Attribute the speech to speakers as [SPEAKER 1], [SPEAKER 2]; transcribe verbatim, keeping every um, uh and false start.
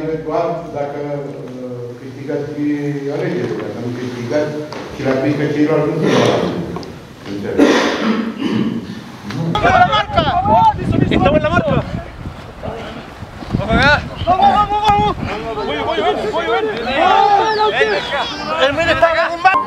[SPEAKER 1] eventual, dacă uh, câștigați alegerile, dacă nu câștigați și la pică ceilalți nu se va lua. Înțeleg.
[SPEAKER 2] ¡Estamos en la marca! ¡Estamos en la marca! ¡Vamos acá! ¡Vamos, vamos, vamos! ¡Voy, voy, voy! ¡Voy, voy! ¡El men está acá!